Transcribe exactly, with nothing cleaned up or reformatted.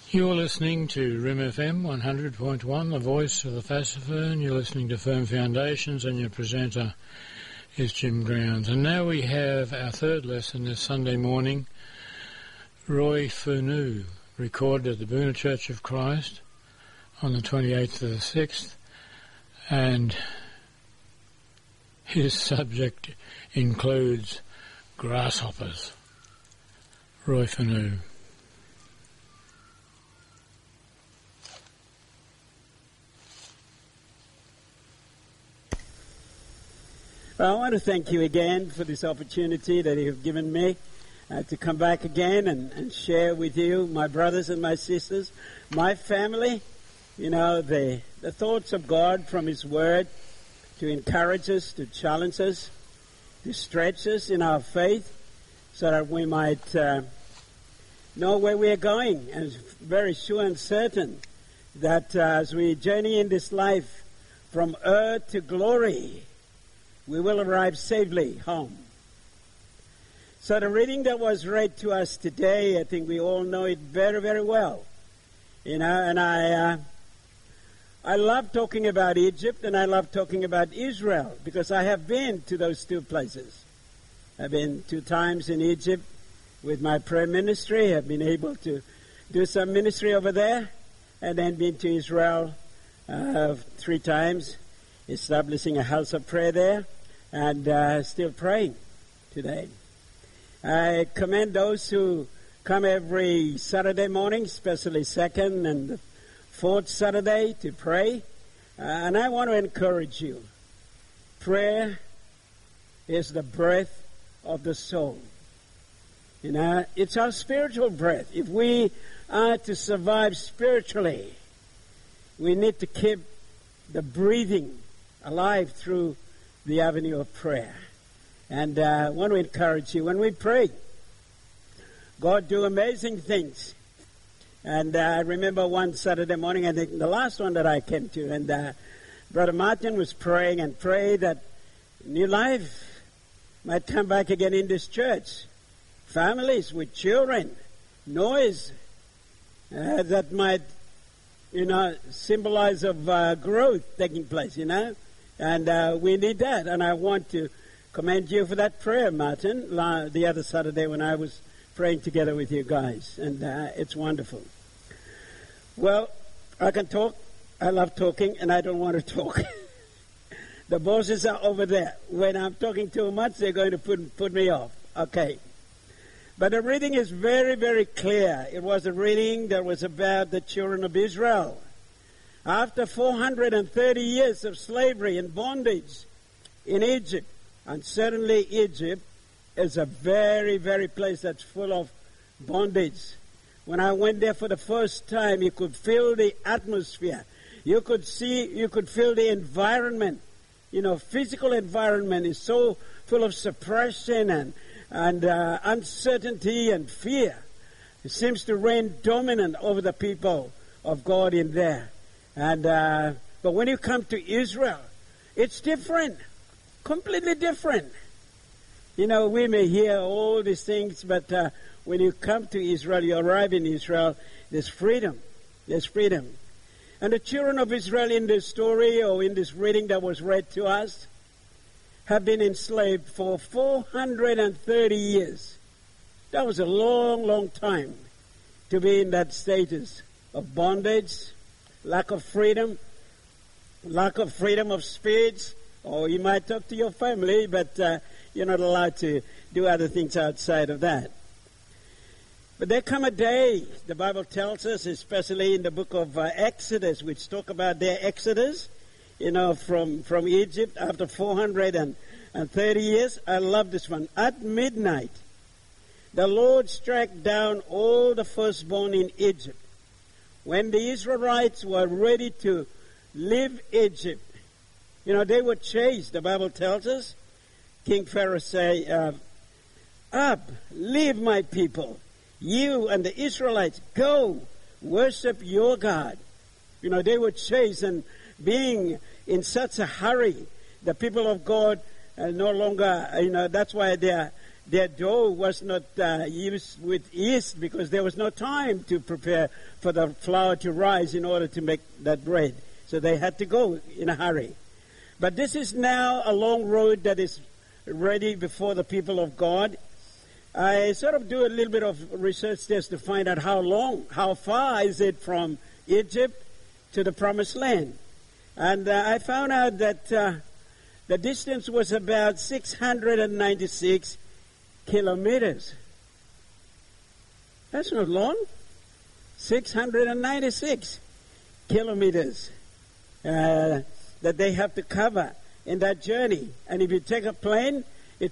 You're listening to R I M F M one hundred point one, the voice of the Fassifern. You're listening to Firm Foundations, and your presenter is Jim Grounds. And now we have our third lesson this Sunday morning, Roy Funu, recorded at the Boonah Church of Christ on the twenty-eighth of the sixth, and his subject includes grasshoppers. Roy Funu. Well, I want to thank you again for this opportunity that you have given me uh, to come back again and, and share with you, my brothers and my sisters, my family, you know, the, the thoughts of God from His Word to encourage us, to challenge us, to stretch us in our faith so that we might uh, know where we are going, and very sure and certain that uh, as we journey in this life from earth to glory, we will arrive safely home. So the reading that was read to us today, I think we all know it very, very well. You know, and I uh, I love talking about Egypt, and I love talking about Israel, because I have been to those two places. I've been two times in Egypt with my prayer ministry. I've been able to do some ministry over there, and then been to Israel uh, three times, establishing a house of prayer there, and uh, still praying today. I commend those who come every Saturday morning, especially second and fourth Saturday, to pray. Uh, and I want to encourage you. Prayer is the breath of the soul. You know, it's our spiritual breath. If we are to survive spiritually, we need to keep the breathing alive through the avenue of prayer. And uh, I want to encourage you, when we pray, God do amazing things. And uh, I remember one Saturday morning, I think the last one that I came to, and uh, Brother Martin was praying and prayed that new life might come back again in this church. Families with children, noise uh, that might, you know, symbolize of uh, growth taking place, you know. And uh, we need that. And I want to commend you for that prayer, Martin, the other Saturday when I was praying together with you guys. And uh, it's wonderful. Well, I can talk. I love talking, and I don't want to talk. The bosses are over there. When I'm talking too much, they're going to put, put me off. Okay. But the reading is very, very clear. It was a reading that was about the children of Israel. After four hundred thirty years of slavery and bondage in Egypt, and certainly Egypt is a very, very place that's full of bondage. When I went there for the first time, you could feel the atmosphere. You could see, you could feel the environment. You know, physical environment is so full of suppression and, and uh, uncertainty and fear. It seems to reign dominant over the people of God in there. And uh, but when you come to Israel, it's different, completely different. You know, we may hear all these things, but uh, when you come to Israel, you arrive in Israel, there's freedom. There's freedom. And the children of Israel in this story, or in this reading that was read to us, have been enslaved for four hundred thirty years. That was a long, long time to be in that status of bondage, lack of freedom, lack of freedom of speech, or you might talk to your family, but uh, you're not allowed to do other things outside of that. But there come a day, the Bible tells us, especially in the book of uh, Exodus, which talk about their exodus, you know, from, from Egypt after four hundred thirty years. I love this one. At midnight, the Lord struck down all the firstborn in Egypt. When the Israelites were ready to leave Egypt, you know, they were chased, the Bible tells us. King Pharaoh say, uh, up, leave my people. You and the Israelites, go, worship your God. You know, they were chased, and being in such a hurry, the people of God uh, no longer, you know, that's why they are their dough was not uh, used with yeast because there was no time to prepare for the flour to rise in order to make that bread. So they had to go in a hurry. But this is now a long road that is ready before the people of God. I sort of do a little bit of research just to find out how long, how far is it from Egypt to the Promised Land. And uh, I found out that uh, the distance was about six hundred ninety-six kilometers. That's not long. six hundred ninety-six kilometers uh, that they have to cover in that journey. And if you take a plane,